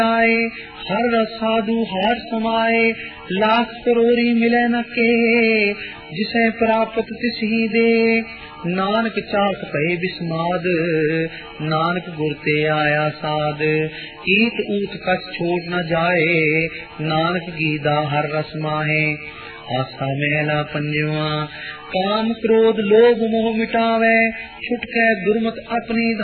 आए, हर रस साधु हार समाए, लाख करोरी मिले न के, जिसे प्राप्त तिसही दे। नानक चाख पए बिस्माद, नानक गुरते आया साध। ईत ऊत कछ छोड़ न जाए, नानक गीदा हर रस माहे। आस्था महला पंजवा, काम क्रोध लोभ मोह मिटावे, छुटके दुर्मत अपनी